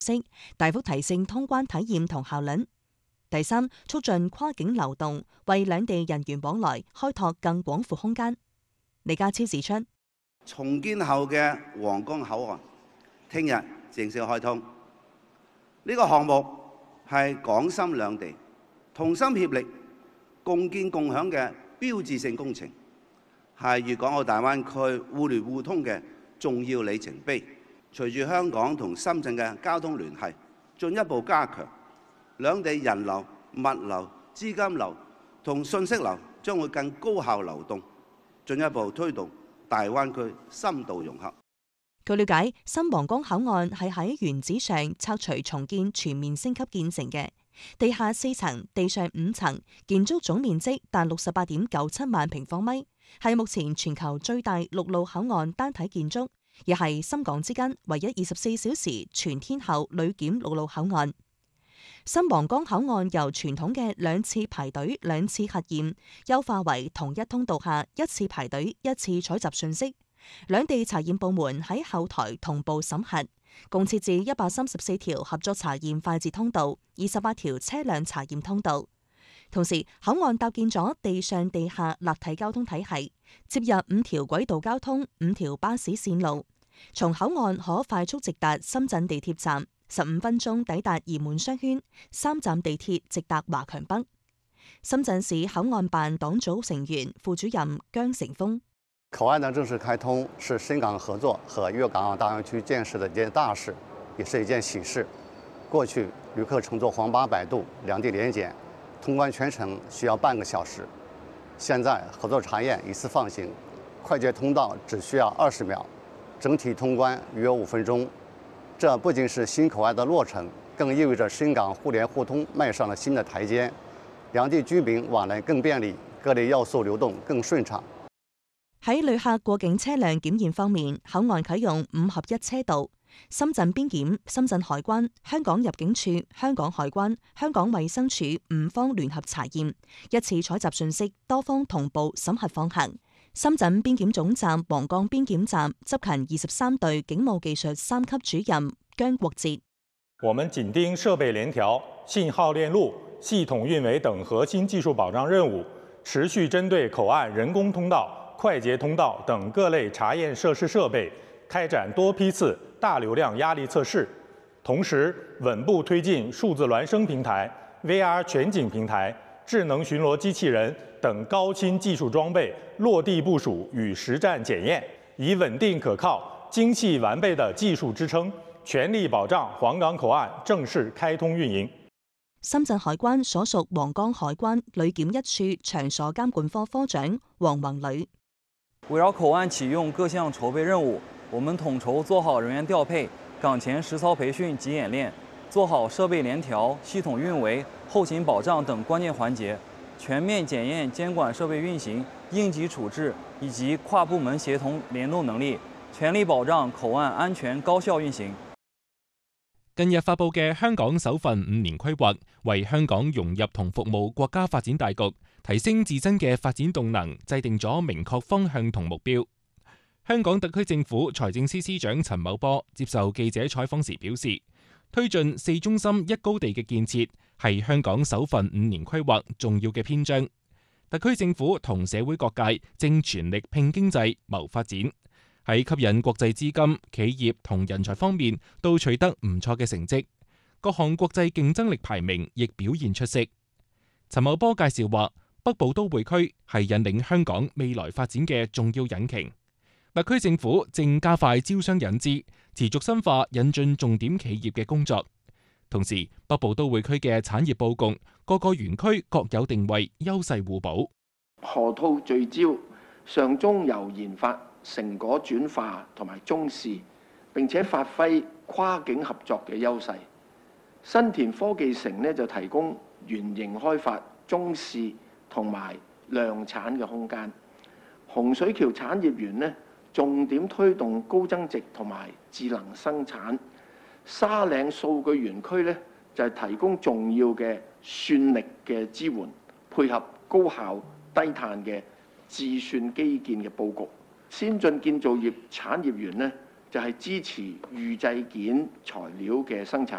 式，大幅提升通關體驗同效率。第三，促進跨境流動，為兩地人員往來開拓更廣闊空間。李家超指出， 重建後嘅皇崗口岸聽日正式開通。呢個項目係港深兩地同心協力、共建共享嘅標誌性工程，係粵港澳大灣區互聯互通嘅重要里程碑。隨住香港同深圳嘅交通聯繫進一步加強，兩地人流、物流、資金流同信息流將會更高效流動，進一步推動大灣區深度融合。 據了解，新皇崗口岸係喺原址上拆除重建全面升級建成嘅，地下4層、地上5層，建築總面積達68.97萬平方米，係目前全球最大陸路口岸單體建築，亦係深港之間唯一24小時全天候旅檢陸路口岸。新皇崗口岸由傳統嘅2次排隊、2次核驗，優化為同一通道下1次排隊、1次採集信息。兩地查驗部門喺後台同步審核，共設置134條合作查驗快捷通道、28條車輛查驗通道。同時，口岸搭建咗地上地下立體交通體系，接入5條軌道交通、5條巴士線路。從口岸可快速直達深圳地鐵站，15分鐘抵達鹽滿商圈，3站地鐵直達華強北。深圳市口岸辦黨組成員、副主任姜成峰。 口岸的正式開通是深港合作和粵港澳大灣區建設的一件大事，也是一件喜事。過去旅客乘坐黃巴擺渡兩地聯檢，通關全程需要半個小時，現在合作查驗一次放行，快捷通道只需要20秒，整體通關約5分鐘。這不僅是新口岸的落成，更意味着深港互聯互通邁上了新的台階，兩地居民往來更便利，各類要素流動更順暢。 喺旅客過境車輛檢驗方面，口岸啟用5合1車道，深圳邊檢、深圳海關、香港入境處、香港海關、香港衛生署5方聯合查驗，一次採集信息，多方同步審核放行。深圳邊檢總站皇崗邊檢站執勤23隊警務技術3級主任姜國哲， 我們緊盯設備聯調、信號鏈路、系統運維等核心技術保障任務，持續針對口岸人工通道、快捷通道等各類查驗設施設備開展多批次大流量壓力測試，同時穩步推進數字孿生平台、VR 全景平台、智能巡邏機器人等高新技術裝備落地部署與實戰檢驗，以穩定可靠、精細完備的技術支撐，全力保障皇崗口岸正式開通運營。 深圳海關所屬皇崗海關旅檢一處場所監管科科長黃宏磊。 圍繞口岸啟用各項籌備任務，我們統籌做好人員調配、崗前實操培訓及演練，做好設備聯調、系統運維、後勤保障等關鍵環節，全面檢驗監管設備運行、應急處置以及跨部門協同聯動能力，全力保障口岸安全高效運行。 近日發布嘅香港首份5年規劃，為香港融入同服務國家發展大局，提升自身嘅發展動能，制定咗明確方向同目標。香港特區政府財政司司長陳茂波接受記者採訪時表示，推進4中心1高地嘅建設係香港首份5年規劃重要嘅篇章。特區政府同社會各界正全力拼經濟、謀發展，喺吸引國際資金、企業同人才方面都取得唔錯嘅成績，各項國際競爭力排名亦表現出色。陳茂波介紹話，北部都會區係引領香港未來發展嘅重要引擎，特區政府正加快招商引資，持續深化引進重點企業嘅工作。同時，北部都會區嘅產業佈局，各個園區各有定位，優勢互補。 河套聚焦，上中游研發成果轉化同埋中試，並且發揮跨境合作嘅優勢。新田科技城呢就提供原型開發、中試同埋量產嘅空間。洪水橋產業園呢重點推動高增值同埋智能生產。沙嶺數據園區呢就係提供重要嘅算力嘅支援，配合高效低碳嘅自算基建嘅佈局。先進建造業產業園呢就係支持預製件材料嘅生產，